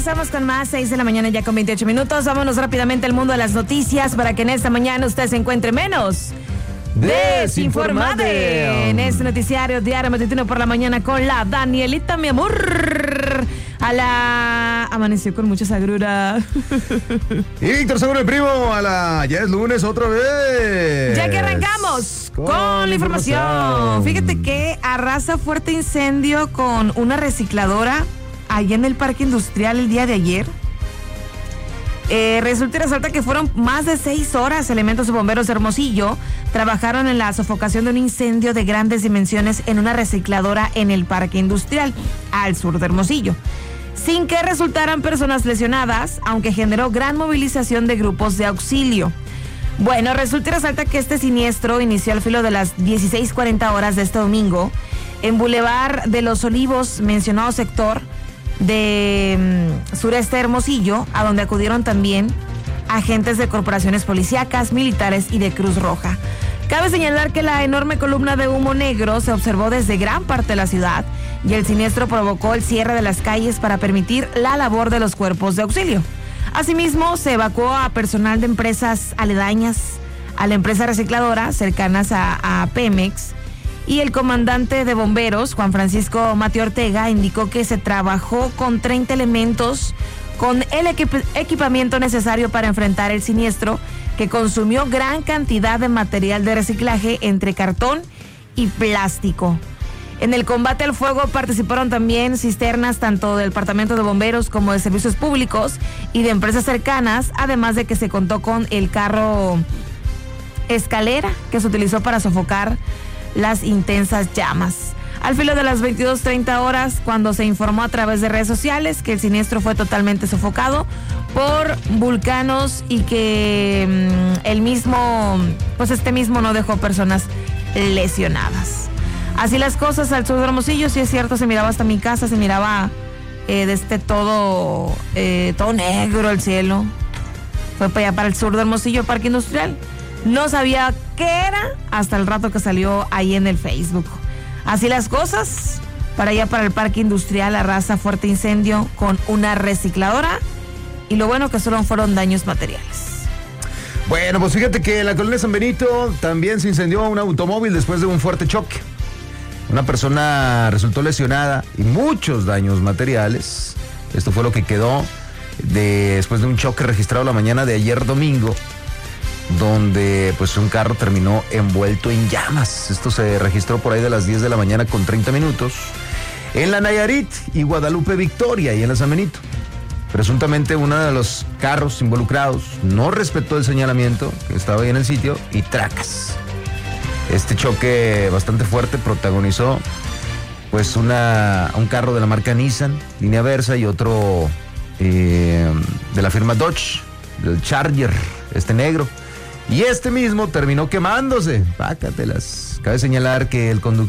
regresamos con más, 6 de la mañana ya con 28 minutos. Vámonos rápidamente al mundo de las noticias para que en esta mañana usted se encuentre menos desinformado en este noticiario diario matutino por la mañana con la Danielita, mi amor. A la amaneció con mucha sagrura. Y Víctor Seguro, el primo, ya es lunes otra vez. Ya que arrancamos con la información. Fíjate que arrasa fuerte incendio con una recicladora allá en el parque industrial el día de ayer. Resulta y resalta que fueron más de 6 horas. Elementos de bomberos de Hermosillo trabajaron en la sofocación de un incendio de grandes dimensiones en una recicladora en el parque industrial al sur de Hermosillo, sin que resultaran personas lesionadas, aunque generó gran movilización de grupos de auxilio. Bueno, resulta y resalta que este siniestro inició al filo de las 16:40 horas de este domingo en Boulevard de los Olivos, mencionado sector de sureste de Hermosillo, a donde acudieron también agentes de corporaciones policíacas, militares y de Cruz Roja. Cabe señalar que la enorme columna de humo negro se observó desde gran parte de la ciudad y el siniestro provocó el cierre de las calles para permitir la labor de los cuerpos de auxilio. Asimismo, se evacuó a personal de empresas aledañas a la empresa recicladora, cercanas a Pemex, y el comandante de bomberos, Juan Francisco Mateo Ortega, indicó que se trabajó con 30 elementos con el equipamiento necesario para enfrentar el siniestro, que consumió gran cantidad de material de reciclaje entre cartón y plástico. En el combate al fuego participaron también cisternas tanto del Departamento de Bomberos como de Servicios Públicos y de empresas cercanas, además de que se contó con el carro escalera que se utilizó para sofocar las intensas llamas. Al filo de las 22:30 horas, cuando se informó a través de redes sociales que el siniestro fue totalmente sofocado por vulcanos y que este mismo no dejó personas lesionadas. Así las cosas al sur de Hermosillo, sí es cierto, se miraba hasta mi casa, se miraba todo negro el cielo. Fue para allá, para el sur de Hermosillo, Parque Industrial. No sabía qué era hasta el rato que salió ahí en el Facebook. Así las cosas, para allá para el Parque Industrial arrasa fuerte incendio con una recicladora y lo bueno que solo fueron daños materiales. Bueno, pues fíjate que en la colonia San Benito también se incendió un automóvil después de un fuerte choque. Una persona resultó lesionada y muchos daños materiales. Esto fue lo que quedó después de un choque registrado la mañana de ayer domingo, donde pues un carro terminó envuelto en llamas. Esto se registró por ahí de las 10 de la mañana con 30 minutos en la Nayarit y Guadalupe Victoria y en la San Benito. Presuntamente uno de los carros involucrados no respetó el señalamiento que estaba ahí en el sitio y tracas. Este choque bastante fuerte protagonizó pues un carro de la marca Nissan, línea Versa, y otro de la firma Dodge, el Charger, negro. Y este mismo terminó quemándose. Pácatelas. Cabe señalar que el conductor